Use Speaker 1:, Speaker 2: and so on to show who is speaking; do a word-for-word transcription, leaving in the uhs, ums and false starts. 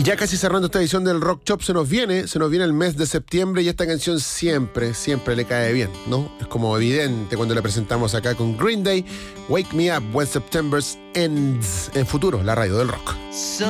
Speaker 1: Y ya casi cerrando esta edición del Rock Shop, se nos viene, se nos viene el mes de septiembre y esta canción siempre, siempre le cae bien, ¿no? Es como evidente cuando la presentamos acá con Green Day, Wake Me Up When September Ends, en Futuro, la radio del rock.